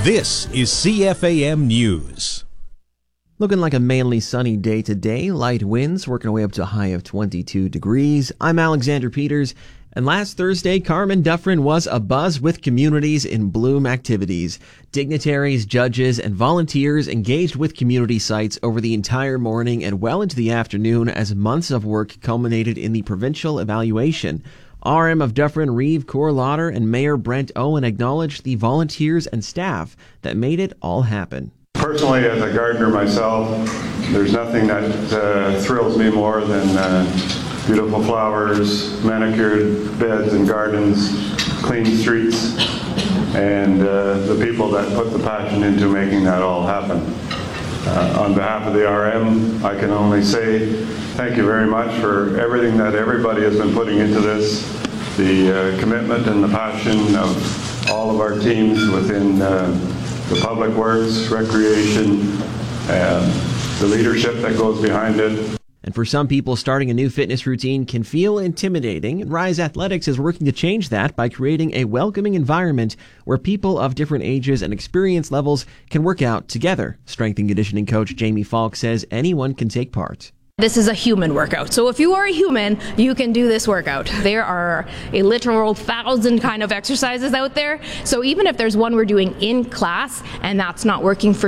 This is CFAM News. Looking like a mainly sunny day today. Light winds working our way up to a high of 22 degrees. I'm Alexander Peters. And last Thursday, Carman Dufferin was abuzz with Communities in Bloom activities. Dignitaries, judges, and volunteers engaged with community sites over the entire morning and well into the afternoon as months of work culminated in the provincial evaluation. RM of Dufferin, Reeve Corlaughter, and Mayor Brent Owen acknowledged the volunteers and staff that made it all happen. Personally, as a gardener myself, there's nothing that thrills me more than beautiful flowers, manicured beds and gardens, clean streets, and the people that put the passion into making that all happen. On behalf of the RM, I can only say thank you very much for everything that everybody has been putting into this, the commitment and the passion of all of our teams within the public works, recreation, the leadership that goes behind it. And for some people, starting a new fitness routine can feel intimidating, and Rise Athletics is working to change that by creating a welcoming environment where people of different ages and experience levels can work out together. Strength and conditioning coach Jamie Falk says anyone can take part. This is a human workout. So if you are a human, you can do this workout. There are a literal 1,000 kind of exercises out there. So even if there's one we're doing in class and that's not working for